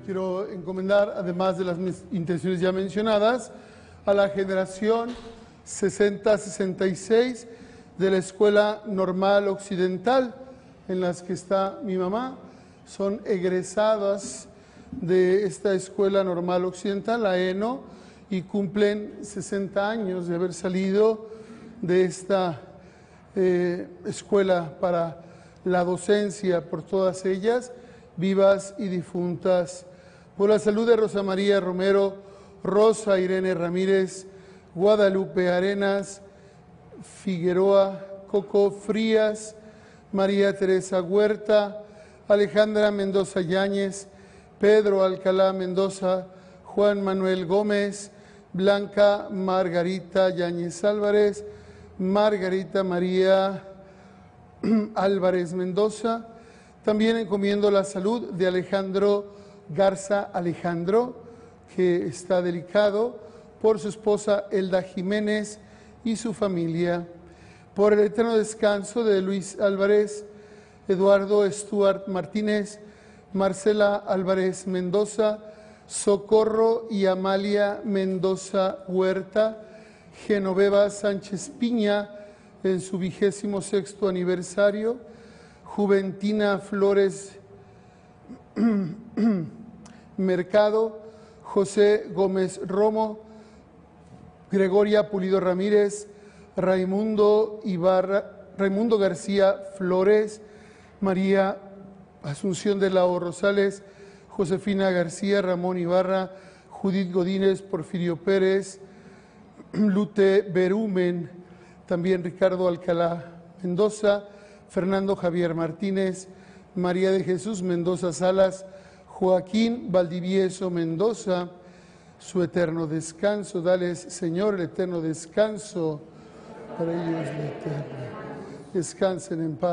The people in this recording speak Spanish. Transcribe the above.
quiero encomendar, además de las intenciones ya mencionadas, a la generación 60-66 de la Escuela Normal Occidental, en las que está mi mamá. Son egresadas de esta Escuela Normal Occidental, la ENO, y cumplen 60 años de haber salido de esta escuela para la docencia, por todas ellas, vivas y difuntas. Por la salud de Rosa María Romero, Rosa Irene Ramírez, Guadalupe Arenas, Figueroa, Coco Frías, María Teresa Huerta, Alejandra Mendoza Yáñez, Pedro Alcalá Mendoza, Juan Manuel Gómez, Blanca Margarita Yáñez Álvarez, Margarita María Álvarez Mendoza. También encomiendo la salud de Alejandro Garza Alejandro, que está delicado, por su esposa Elda Jiménez y su familia. Por el eterno descanso de Luis Álvarez, Eduardo Stuart Martínez, Marcela Álvarez Mendoza, Socorro y Amalia Mendoza Huerta, Genoveva Sánchez Piña en su 26º aniversario, Juventina Flores Mercado, José Gómez Romo, Gregoria Pulido Ramírez, Raimundo García Flores, María Asunción de la O Rosales, Josefina García, Ramón Ibarra, Judith Godínez, Porfirio Pérez, Lute Berumen, también Ricardo Alcalá Mendoza, Fernando Javier Martínez, María de Jesús Mendoza Salas, Joaquín Valdivieso Mendoza, su eterno descanso. Dales, Señor, el eterno descanso para ellos, la eterna. Descansen en paz.